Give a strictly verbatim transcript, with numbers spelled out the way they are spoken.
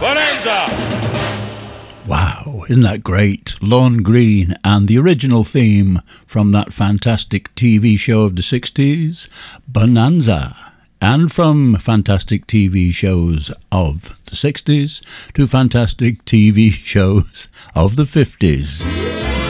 Bonanza! Wow, isn't that great? Lorne Greene and the original theme from that fantastic T V show of the sixties, Bonanza. And from fantastic T V shows of the sixties to fantastic T V shows of the fifties.